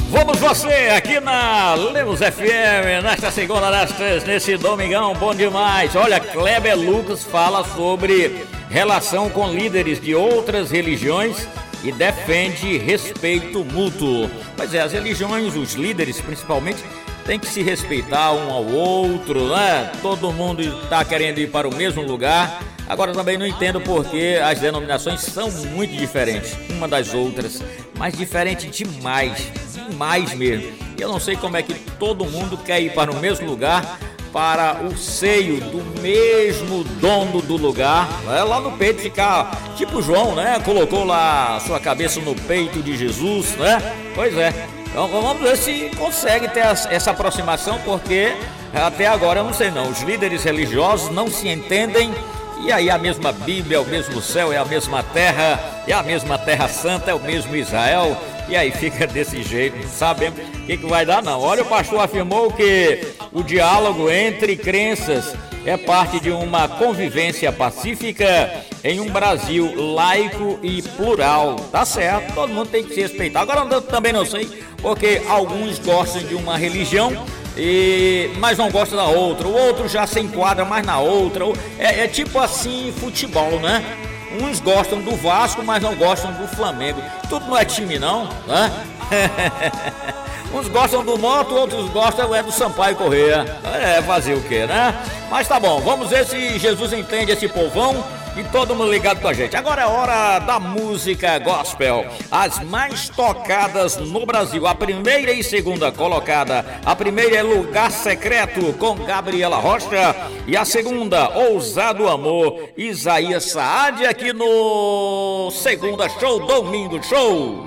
Vamos você aqui na Lemos FM, nesta segunda, nesse domingão bom demais. Olha, Kleber Lucas fala sobre relação com líderes de outras religiões e defende respeito mútuo. Pois é, as religiões, os líderes principalmente, têm que se respeitar um ao outro, né? Todo mundo está querendo ir para o mesmo lugar. Agora também não entendo porque as denominações são muito diferentes uma das outras, mas diferente demais mesmo. Eu não sei como é que todo mundo quer ir para o mesmo lugar, para o seio do mesmo dono do lugar, né? Lá no peito ficar tipo João, né? Colocou lá a sua cabeça no peito de Jesus, né? Pois é. Então vamos ver se consegue ter essa aproximação, porque até agora eu não sei não. Os líderes religiosos não se entendem. E aí a mesma Bíblia, é o mesmo céu, é a mesma terra, é a mesma terra santa, é o mesmo Israel. E aí fica desse jeito, não sabemos o que vai dar não. Olha, o pastor afirmou que o diálogo entre crenças é parte de uma convivência pacífica em um Brasil laico e plural. Tá certo, todo mundo tem que se respeitar. Agora eu também não sei, porque alguns gostam de uma religião, mas não gosta da outra, o outro já se enquadra mais na outra. É tipo assim futebol, né? Uns gostam do Vasco, mas não gostam do Flamengo. Tudo não é time não, né? Uns gostam do Moto, outros gostam do Sampaio Corrêa. Fazer o quê, né? Mas tá bom, vamos ver se Jesus entende esse povão e todo mundo ligado com a gente. Agora é hora da música gospel. As mais tocadas no Brasil. A primeira e segunda colocada. A primeira é Lugar Secreto, com Gabriela Rocha. E a segunda, Ousado Amor, Isaías Saad, aqui no Segunda Show, Domingo Show.